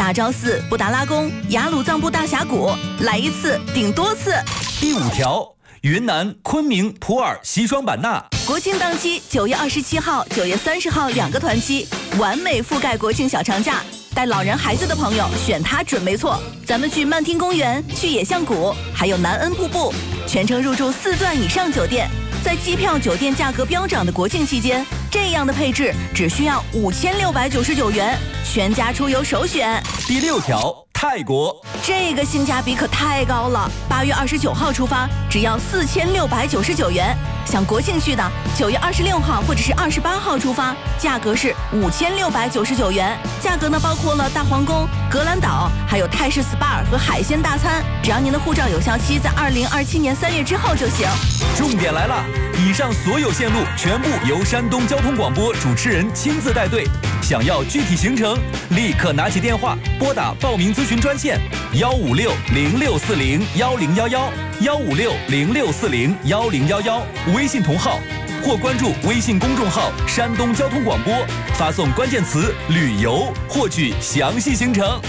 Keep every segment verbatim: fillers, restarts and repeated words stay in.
马昭寺、布达拉宫、雅鲁藏布大峡谷，来一次顶多次。 第五条，云南、昆明、普洱、西双版纳。 国庆档期，九月二十七号、九月三十号两个团期，完美覆盖国庆小长假。带老人孩子的朋友选它准没错。咱们去曼听公园，去野象谷，还有南恩瀑布，全程入住四钻以上酒店。在机票、酒店价格飙涨的国庆期间，这样的配置只需要五千六百九十九元，全家出游首选。 第六条，泰国。 这个性价比可太高了，八月二十九号出发，只要四千六百九十九元。想国庆去的，九月二十六号或者是二十八号出发，价格是五千六百九十九元。价格呢包括了大皇宫、格兰岛，还有泰式 S P A 和海鲜大餐。只要您的护照有效期在二零二七年三月之后就行。 重点来了，以上所有线路全部由山东交通广播主持人亲自带队。想要具体行程，立刻拿起电话拨打报名咨询专线幺五六零六四零幺零幺幺幺五六零六四零幺零幺幺，微信同号或关注微信公众号山东交通广播，发送关键词旅游获取详细行程。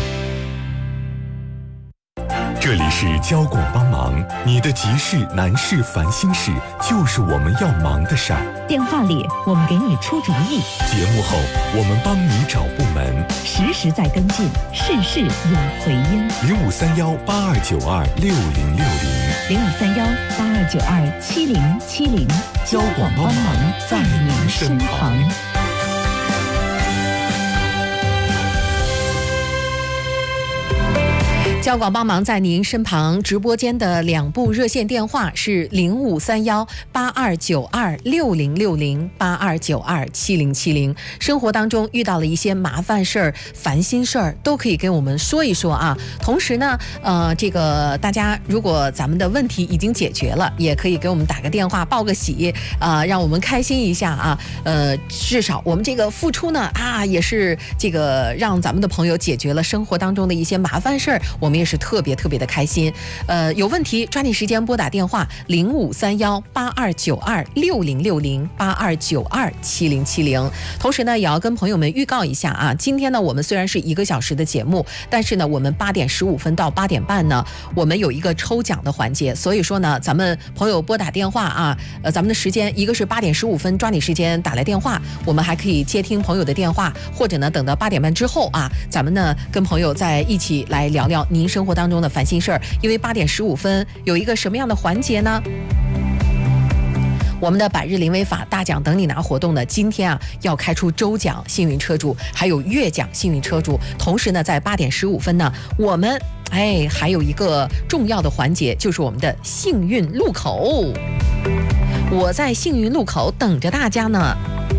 这里是交广帮忙，你的急事难事烦心事就是我们要忙的事儿。 电话里我们给你出主意， 节目后我们帮你找部门， 实时在跟进，事事有回音。 零五三幺八二九二六零六零， 零五三幺八二九二七零七零，交广帮忙在您身旁。交广帮忙在您身旁，直播间的两部热线电话是零五三幺八二九二六零六零、八二九二七零七零。生活当中遇到了一些麻烦事儿、烦心事儿，都可以跟我们说一说啊。同时呢，呃，这个大家如果咱们的问题已经解决了，也可以给我们打个电话报个喜啊、呃，让我们开心一下啊。呃，至少我们这个付出呢啊，也是这个让咱们的朋友解决了生活当中的一些麻烦事儿。我们也是特别特别的开心，呃，有问题抓紧时间拨打电话零五三幺八二九二六零六零、八二九二七零七零。同时呢，也要跟朋友们预告一下啊，今天呢，我们虽然是一个小时的节目，但是呢，我们八点十五分到八点半呢，我们有一个抽奖的环节，所以说呢，咱们朋友拨打电话啊，呃，咱们的时间一个是八点十五分抓紧时间打来电话，我们还可以接听朋友的电话，或者呢，等到八点半之后啊，咱们呢跟朋友在一起来聊聊您生活当中的烦心事儿。因为八点十五分有一个什么样的环节呢？我们的百日临危法大奖等你拿活动呢，今天啊要开出周奖幸运车主，还有月奖幸运车主。同时呢，在八点十五分呢，我们哎还有一个重要的环节，就是我们的幸运路口。我在幸运路口等着大家呢。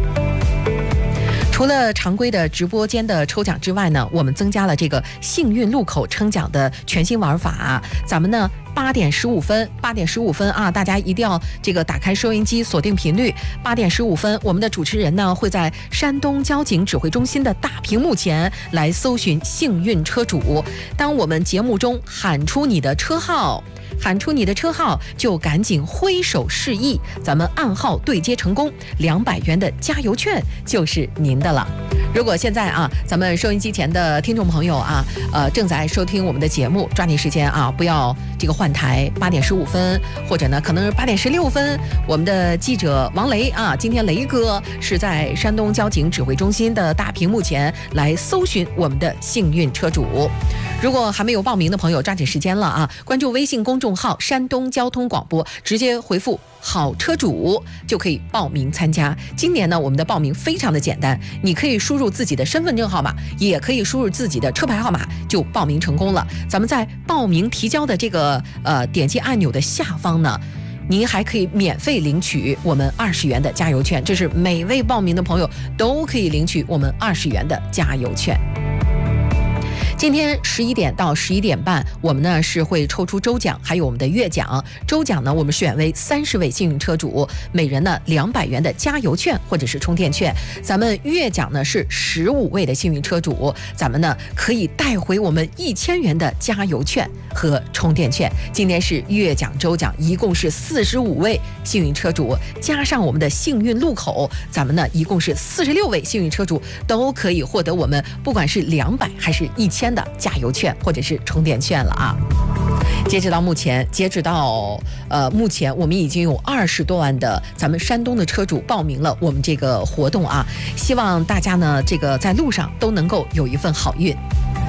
除了常规的直播间的抽奖之外呢，我们增加了这个幸运路口称奖的全新玩法。咱们呢八点十五分，八点十五分啊，大家一定要这个打开收音机，锁定频率。八点十五分，我们的主持人呢会在山东交警指挥中心的大屏幕前来搜寻幸运车主。当我们节目中喊出你的车号。喊出你的车号，就赶紧挥手示意，咱们暗号对接成功，两百元的加油券就是您的了。如果现在啊，咱们收音机前的听众朋友啊，呃，正在收听我们的节目，抓紧时间啊，不要这个换台。八点十五分，或者呢，可能是八点十六分，我们的记者王雷啊，今天雷哥是在山东交警指挥中心的大屏幕前来搜寻我们的幸运车主。如果还没有报名的朋友，抓紧时间了啊！关注微信公众号山东交通广播，直接回复好车主就可以报名参加。今年呢，我们的报名非常的简单，你可以输入自己的身份证号码，也可以输入自己的车牌号码，就报名成功了。咱们在报名提交的这个呃点击按钮的下方呢，您还可以免费领取我们二十元的加油券，这是每位报名的朋友都可以领取我们二十元的加油券。 今天十一点到十一点半，我们呢是会抽出周奖，还有我们的月奖。周奖呢，我们选为三十位幸运车主，每人呢两百元的加油券或者是充电券。咱们月奖呢是十五位的幸运车主，咱们呢可以带回我们一千元的加油券和充电券。今天是月奖周奖，一共是四十五位幸运车主，加上我们的幸运路口，咱们呢一共是四十六位幸运车主都可以获得我们不管是两百还是一千的加油券或者是充电券了啊。截止到目前，截止到呃目前，我们已经有二十多万的咱们山东的车主报名了我们这个活动啊，希望大家呢这个在路上都能够有一份好运。